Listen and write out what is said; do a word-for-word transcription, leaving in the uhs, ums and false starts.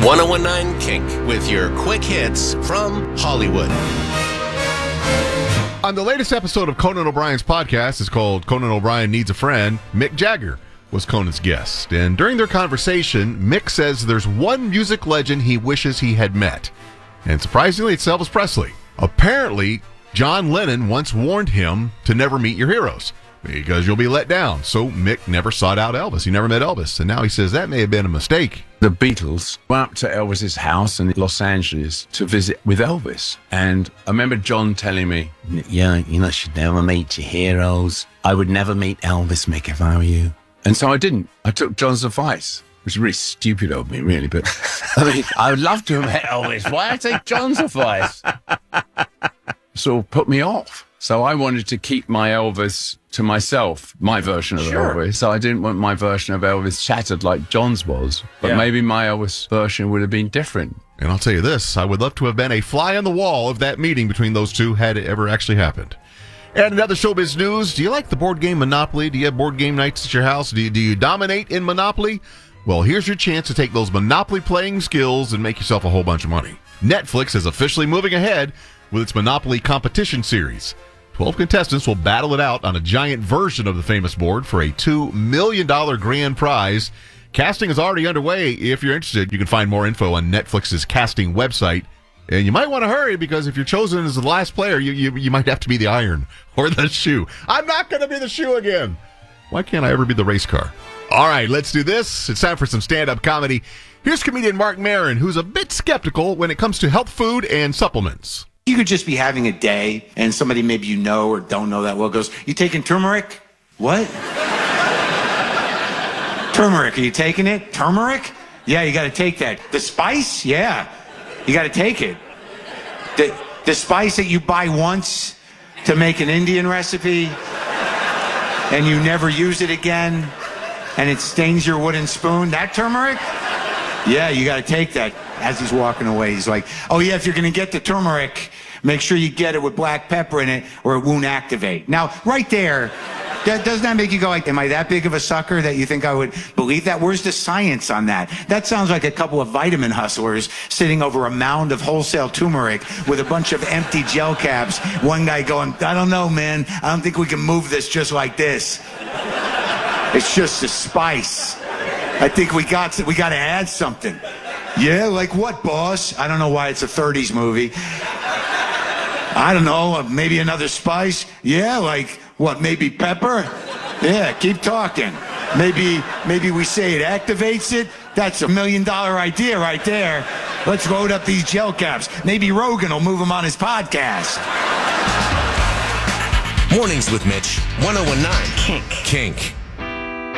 ten Kink with your quick hits from Hollywood. On the latest episode of Conan O'Brien's podcast, it's called Conan O'Brien Needs a Friend, Mick Jagger was Conan's guest. And during their conversation, Mick says there's one music legend he wishes he had met. And surprisingly, it's Elvis Presley. Apparently, John Lennon once warned him to never meet your heroes because you'll be let down. So Mick never sought out Elvis. He never met Elvis. And now he says that may have been a mistake. The Beatles went up to Elvis's house in Los Angeles to visit with Elvis. And I remember John telling me, yeah, you know, you should never meet your heroes. I would never meet Elvis, Mick, if I were you. And so I didn't. I took John's advice, which is really stupid of me, really. But I mean, I would love to have met Elvis. Why I take John's advice? So it put me off. So I wanted to keep my Elvis to myself, my version of Sure. Elvis. So I didn't want my version of Elvis shattered like John's was. But Yeah. maybe my Elvis version would have been different. And I'll tell you this, I would love to have been a fly on the wall of that meeting between those two had it ever actually happened. And another showbiz news, do you like the board game Monopoly? Do you have board game nights at your house? Do you, do you dominate in Monopoly? Well, here's your chance to take those Monopoly playing skills and make yourself a whole bunch of money. Netflix is officially moving ahead with its Monopoly competition series. twelve contestants will battle it out on a giant version of the famous board for a two million dollars grand prize. Casting is already underway. If you're interested, you can find more info on Netflix's casting website. And you might want to hurry because if you're chosen as the last player, you, you, you might have to be the iron or the shoe. I'm not going to be the shoe again. Why can't I ever be the race car? All right, let's do this. It's time for some stand-up comedy. Here's comedian Mark Maron, who's a bit skeptical when it comes to health food and supplements. You could just be having a day, and somebody maybe you know or don't know that well goes, "You taking turmeric?" "What?" "Turmeric, are you taking it?" "Turmeric? Yeah, you got to take that." "The spice?" "Yeah, you got to take it." The, the spice that you buy once to make an Indian recipe, and you never use it again, and it stains your wooden spoon, that turmeric? "Yeah, you got to take that." As he's walking away, he's like, "Oh yeah, if you're going to get the turmeric, make sure you get it with black pepper in it or it won't activate." Now, right there, that, doesn't that make you go like, am I that big of a sucker that you think I would believe that? Where's the science on that? That sounds like a couple of vitamin hustlers sitting over a mound of wholesale turmeric with a bunch of empty gel caps. One guy going, "I don't know, man. I don't think we can move this just like this. It's just a spice. I think we got to, we got to add something." "Yeah, like what, boss?" "I don't know why it's a thirties movie." "I don't know, maybe another spice." "Yeah, like what, maybe pepper?" "Yeah, keep talking. Maybe maybe we say it activates it." That's a million dollar idea right there. Let's load up these gel caps. Maybe Rogan will move them on his podcast. Mornings with Mitch, ten nineteen Kink. Kink.